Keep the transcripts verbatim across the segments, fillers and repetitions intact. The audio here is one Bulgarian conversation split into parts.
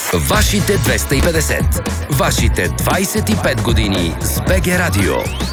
Вашите двеста и петдесет. Вашите двайсет и пет години с БГ Радио.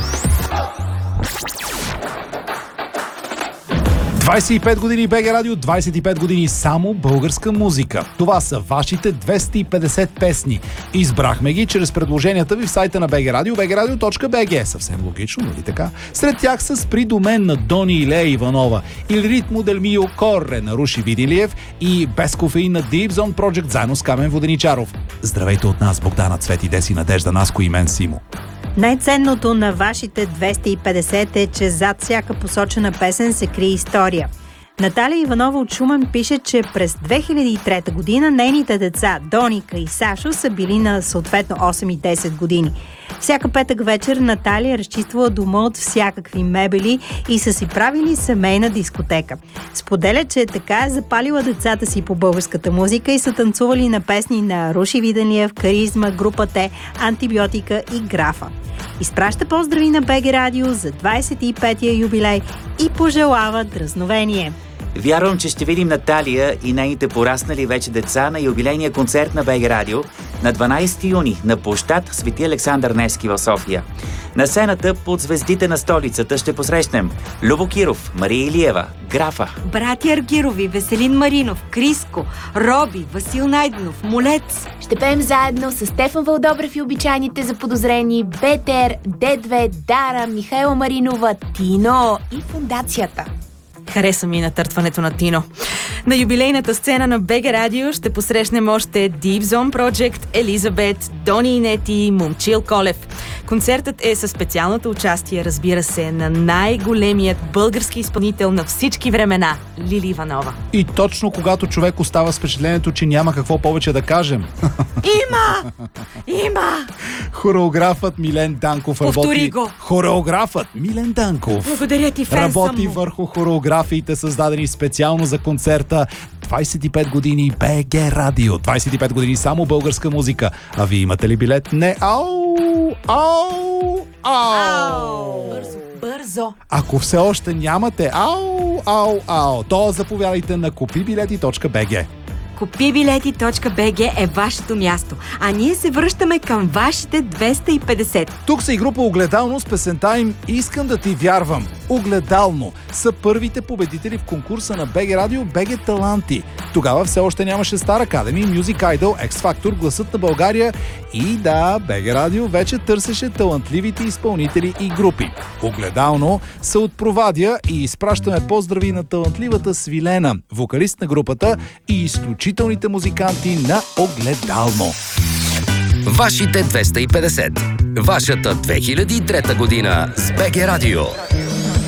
двайсет и пет години БГ Радио, двайсет и пет години само българска музика. Това са вашите двеста и петдесет песни. Избрахме ги чрез предложенията ви в сайта на БГ Радио, би джи радио точка би джи. Съвсем логично, нали така? Сред тях са Спри до мен на Дони и Лея Иванова, Il ritmo del mio corre на Руши Видилиев и Без кофеин на Deep Zone Project заедно с Камен Воденичаров. Здравейте от нас, Богдана Цвети, Деси, Надежда Наско и мен, Симо. Най-ценното на вашите двеста и петдесет е, че зад всяка посочена песен се крие история. Наталия Иванова от Шумен пише, че през две хиляди и трета година нейните деца Доника и Сашо са били на съответно осем и десет години. Всяка петък вечер Наталия разчиствала дома от всякакви мебели и са си правили семейна дискотека. Споделя, че така е запалила децата си по българската музика и са танцували на песни на Руши Виделиев, Каризма, Група Т, Антибиотика и Графа. Изпраща поздрави на БГ Радио за двайсет и петия юбилей и пожелава дръзновение. Вярвам, че ще видим Наталия и нейните пораснали вече деца на юбилейния концерт на БГ Радио на дванайсети юни на площад Свети Александър Невски в София. На сцената под звездите на столицата ще посрещнем Любо Киров, Мария Илиева, Графа, братя Аргирови, Веселин Маринов, Криско, Роби, Васил Найденов, Молец. Ще пеем заедно с Стефан Вълдобрев и обичайните заподозрени, Бетер, Д две, Дара, Михайла Маринова, Тино и Фондацията. Хареса ми натъртването на Тино. На юбилейната сцена на БГ Радио ще посрещнем още Deep Zone Project, Елизабет, Дони и Нети, Момчил Колев. Концертът е със специалното участие, разбира се, на най-големият български изпълнител на всички времена – Лили Иванова. И точно когато човек остава с впечатлението, че няма какво повече да кажем. Има! Има! Хореографът Милен Данков Повтори работи... го! Хореографът Милен Данков Благодаря ти, фен работи съм му. върху хореографиите, създадени специално за концерта. двайсет и пет години БГ Радио, двайсет и пет години само българска музика. А вие имате ли билет? Не. Ау! Ау! Ау! Бързо, бързо! Ако все още нямате, ау! Ау! Ау! То заповядайте на купи билети точка би джи. купи билети точка би джи е вашето място, а ние се връщаме към вашите двеста и петдесет. Тук са и група Огледално с песента им «Искам да ти вярвам». Огледално са първите победители в конкурса на БГ Радио БГ Таланти. Тогава все още нямаше Star Academy, Music Idol, X Factor, Гласът на България и да, БГ Радио вече търсеше талантливите изпълнители и групи. Огледално са от Провадия и изпращаме поздрави на талантливата Свилена, вокалист на групата и изключителните музиканти на Огледално. Вашите двеста и петдесет. Вашата две хиляди и трета година с БГ Радио.